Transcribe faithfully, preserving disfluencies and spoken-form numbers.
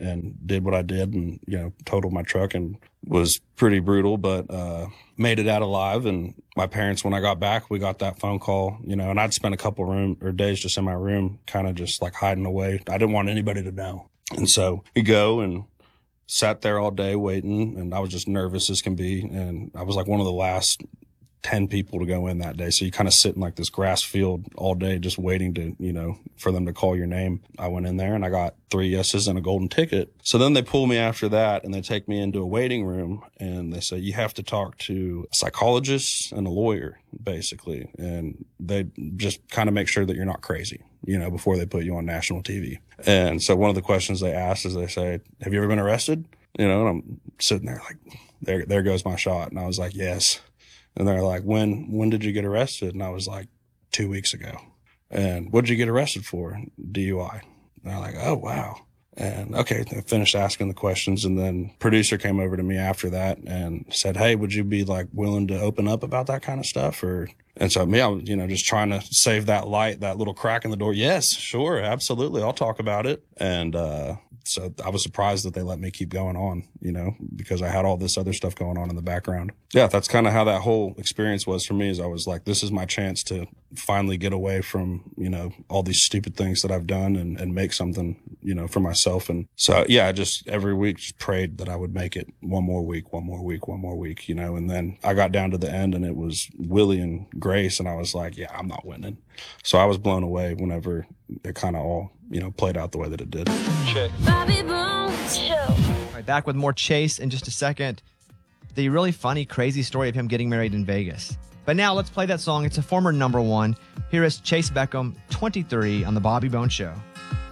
and did what I did and, you know, totaled my truck and was pretty brutal, but uh, made it out alive. And my parents, when I got back, we got that phone call, you know, and I'd spent a couple room or days just in my room, kind of just like hiding away. I didn't want anybody to know. And so you go and sat there all day waiting, and I was just nervous as can be. And I was like one of the last ten people to go in that day. So you kind of sit in like this grass field all day, just waiting to, you know, for them to call your name. I went in there and I got three yeses and a golden ticket. So then they pull me after that and they take me into a waiting room and they say, you have to talk to a psychologist and a lawyer, basically. And they just kind of make sure that you're not crazy, you know, before they put you on national T V. And so one of the questions they asked is they say, have you ever been arrested? You know, and I'm sitting there like, there, there goes my shot. And I was like, yes. And they're like, when, when did you get arrested? And I was like, two weeks ago. And what did you get arrested for? D U I. And they're like, oh, wow. And okay, they finished asking the questions. And then producer came over to me after that and said, hey, would you be like willing to open up about that kind of stuff? Or, and so me, I was, you know, just trying to save that light, that little crack in the door. Yes, sure. Absolutely. I'll talk about it. And, uh, so I was surprised that they let me keep going on, you know, because I had all this other stuff going on in the background. Yeah, that's kind of how that whole experience was for me. Is I was like, this is my chance to finally get away from, you know, all these stupid things that I've done and, and make something, you know, for myself. And so, yeah, I just every week just prayed that I would make it one more week, one more week, one more week, you know. And then I got down to the end and it was Willie and Grace. And I was like, yeah, I'm not winning. So I was blown away whenever it kind of all, you know, played out the way that it did. Check. Bobby Bones Show. All right, back with more Chase in just a second. The really funny, crazy story of him getting married in Vegas. But now let's play that song. It's a former number one. Here is Chase Beckham, twenty-three, on the Bobby Bones Show.